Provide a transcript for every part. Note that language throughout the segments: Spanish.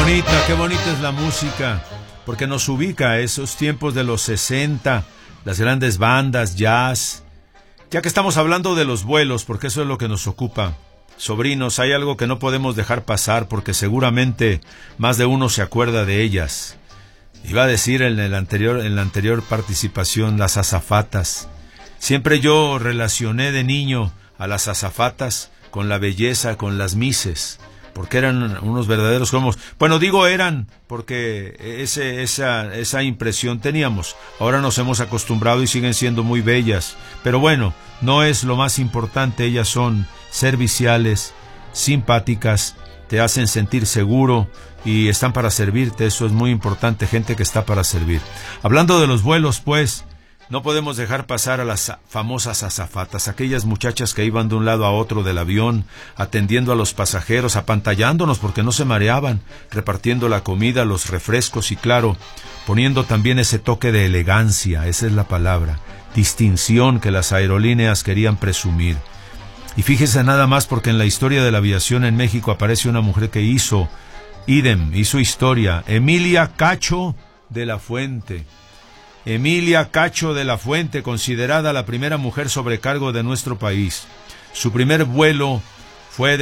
qué bonita es la música, porque nos ubica a esos tiempos de los 60, las grandes bandas, jazz. Ya que estamos hablando de los vuelos, porque eso es lo que nos ocupa, sobrinos, hay algo que no podemos dejar pasar, porque seguramente más de uno se acuerda de ellas. Iba a decir en la anterior participación, las azafatas. Siempre yo relacioné de niño a las azafatas con la belleza, con las mises, porque eran unos verdaderos cromos. Bueno, digo eran, porque esa impresión teníamos. Ahora nos hemos acostumbrado y siguen siendo muy bellas. Pero bueno, no es lo más importante. Ellas son serviciales, simpáticas, te hacen sentir seguro y están para servirte. Eso es muy importante, gente que está para servir. Hablando de los vuelos, pues, no podemos dejar pasar a las famosas azafatas, aquellas muchachas que iban de un lado a otro del avión, atendiendo a los pasajeros, apantallándonos porque no se mareaban, repartiendo la comida, los refrescos y, claro, poniendo también ese toque de elegancia, esa es la palabra, distinción que las aerolíneas querían presumir. Y fíjese nada más, porque en la historia de la aviación en México aparece una mujer que hizo historia, Emilia Cacho de la Fuente. Emilia Cacho de la Fuente, considerada la primera mujer sobrecargo de nuestro país. Su primer vuelo fue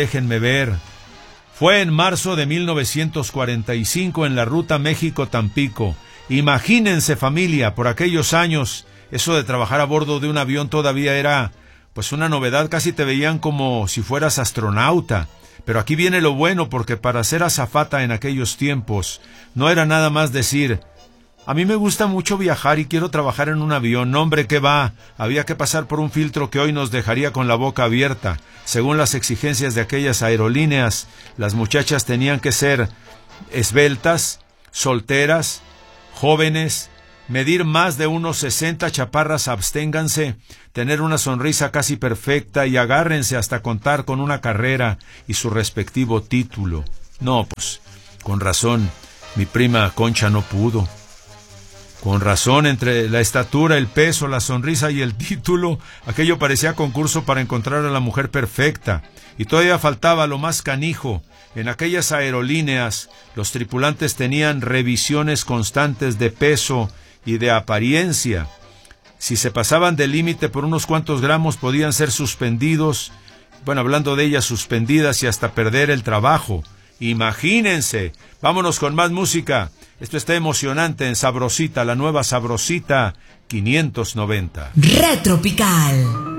en marzo de 1945 en la ruta México-Tampico. Imagínense, familia, por aquellos años, eso de trabajar a bordo de un avión todavía era pues una novedad, casi te veían como si fueras astronauta. Pero aquí viene lo bueno, porque para ser azafata en aquellos tiempos no era nada más decir: a mí me gusta mucho viajar y quiero trabajar en un avión. No, hombre, ¿qué va? Había que pasar por un filtro que hoy nos dejaría con la boca abierta. Según las exigencias de aquellas aerolíneas, las muchachas tenían que ser esbeltas, solteras, jóvenes, medir más de unos 60, chaparras, absténganse, tener una sonrisa casi perfecta y agárrense hasta contar con una carrera y su respectivo título. No, pues, con razón, mi prima Concha no pudo. Con razón, entre la estatura, el peso, la sonrisa y el título, aquello parecía concurso para encontrar a la mujer perfecta. Y todavía faltaba lo más canijo. En aquellas aerolíneas, los tripulantes tenían revisiones constantes de peso y de apariencia. Si se pasaban del límite por unos cuantos gramos, podían ser suspendidos. Bueno, hablando de ellas, suspendidas y hasta perder el trabajo. Imagínense. Vámonos con más música. Esto está emocionante en Sabrosita, la nueva Sabrosita 590. Retropical.